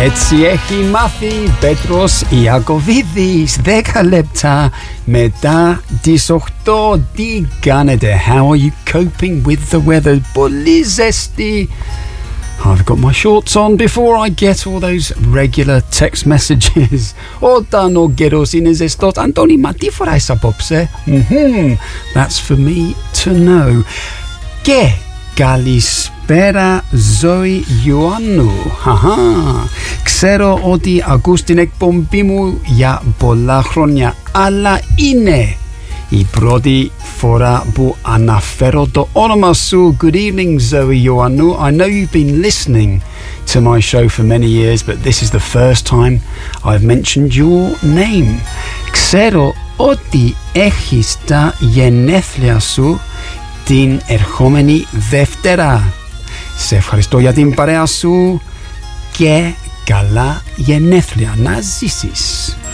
Έτσι έχει μάθει Πέτρος Ιακωβίδης 10 λεπτά μετά τις 8. Τι κάνετε? How are you coping with the weather? Πολύ ζέστη. I've got my shorts on before I get all those regular text messages. Όταν ο καιρός είναι ζεστός. Αντώνη, μα τι φοράεις απόψε? That's for me to know. Και καλησπέρα Ζωή Ιωάννου. Ξέρω ότι ακούς την εκπομπή μου για πολλά χρόνια, αλλά είναι η πρώτη φορά που αναφέρω το όνομα σου. Good evening, Zoe Ioannou. I know you've been listening to my show for many years, but this is the first time I've mentioned your name. Ξέρω ότι έχεις τα γενέθλια σου την ερχόμενη Δευτέρα. Σε ευχαριστώ για την παρέα σου και καλά γενέθλια να ζήσεις.